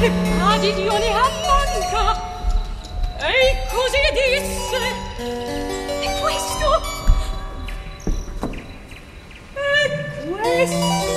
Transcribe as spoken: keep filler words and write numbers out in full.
colpa di Dio ne ammanca. E così disse. E questo? E questo?